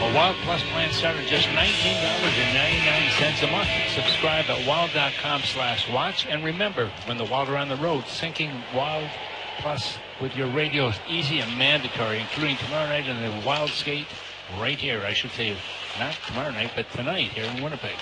A Wild Plus plan starts at just $19.99 a month. Subscribe at wild.com/watch. And remember, when the Wild are on the road, syncing Wild Plus with your radio is easy and mandatory, including tomorrow night in the Wild Skate right here. I should say, not tomorrow night, but tonight here in Winnipeg.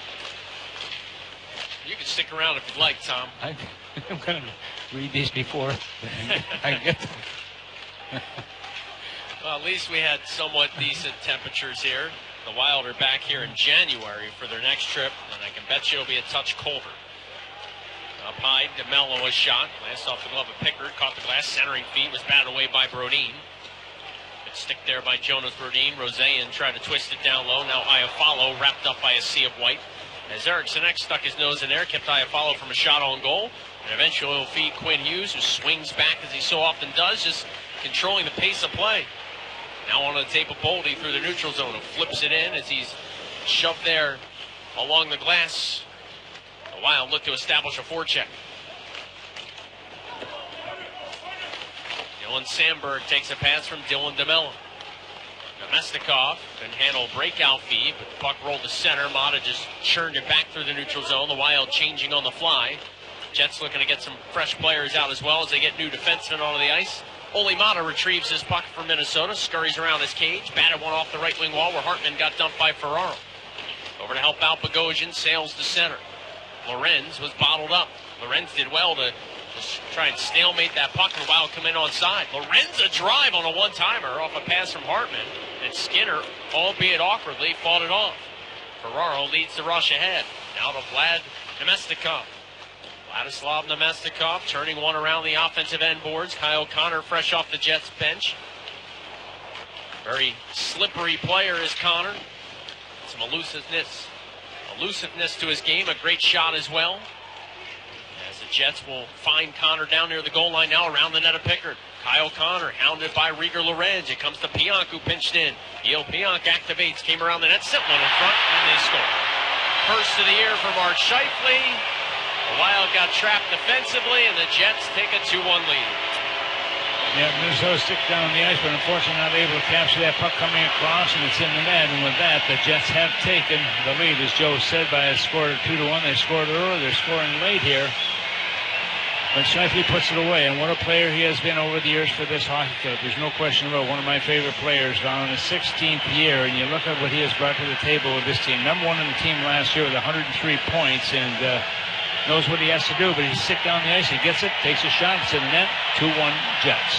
You can stick around if you'd like, Tom. I'm going to read these before I get them. Well, at least we had somewhat decent temperatures here. The Wild are back here in January for their next trip, and I can bet you it'll be a touch colder. Up high, DeMello was shot. Glanced off the glove of Pickard, caught the glass, centering feet, was batted away by Brodin. Good stick there by Jonas Brodin. Roseanne tried to twist it down low. Now Iafallo wrapped up by a sea of white. As Eric Sinek stuck his nose in there, kept Iafallo from a shot on goal. And eventually he'll feed Quinn Hughes, who swings back as he so often does, just controlling the pace of play. Now on the tape of Boldy through the neutral zone, who flips it in as he's shoved there along the glass. The Wild look to establish a forecheck. Dylan Sandberg takes a pass from Dylan DeMello. Nemestikov can handle breakout feed, but the puck rolled to center. Mata just churned it back through the neutral zone. The Wild changing on the fly. Jets looking to get some fresh players out as well as they get new defensemen onto the ice. Ole Mata retrieves his puck from Minnesota, scurries around his cage, batted one off the right wing wall where Hartman got dumped by Ferraro. Over to help out Bogosian, sails to center. Lorenz was bottled up. Lorenz did well to just try and stalemate that puck, and the Wild come in on side. Lorenz a drive on a one-timer off a pass from Hartman, and Skinner, albeit awkwardly, fought it off. Ferraro leads the rush ahead. Now to Vlad Nemestikov. Vladislav Nemestikov turning one around the offensive end boards. Kyle Connor fresh off the Jets bench. Very slippery player is Connor. Some elusiveness to his game. A great shot as well. As the Jets will find Connor down near the goal line now around the net of Pickard. Kyle Connor hounded by Rieger Lorenz. It comes to Pionk, who pinched in. Neil Pionk activates, came around the net, sent one in front, and they score. First of the year for Mark Scheifele. The Wild got trapped defensively, and the Jets take a 2-1 lead. Yeah, Minnesota stick down the ice, but unfortunately not able to capture that puck coming across, and it's in the net. And with that, the Jets have taken the lead, as Joe said, by a score of 2-1. They scored early. They're scoring late here. But Scheifele puts it away, and what a player he has been over the years for this hockey club. There's no question about one of my favorite players now in his 16th year, and you look at what he has brought to the table with this team. Number one in the team last year with 103 points, and knows what he has to do, but he's sick down the ice. He gets it, takes a shot, it's in the net, 2-1 Jets.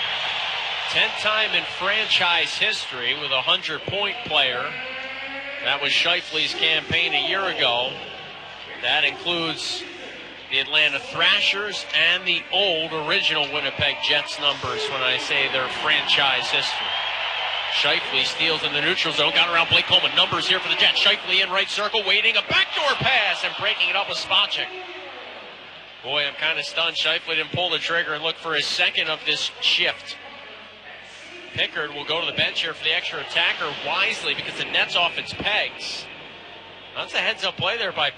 10th time in franchise history with a 100-point player. That was Scheifele's campaign a year ago. That includes the Atlanta Thrashers and the old original Winnipeg Jets numbers when I say their franchise history. Scheifele steals in the neutral zone, got around Blake Coleman. Numbers here for the Jets. Scheifele in right circle, waiting, a backdoor pass, and breaking it up with Spacek. Boy, I'm kind of stunned. Scheifele didn't pull the trigger and look for his second of this shift. Pickard will go to the bench here for the extra attacker wisely because the net's off its pegs. That's a heads-up play there by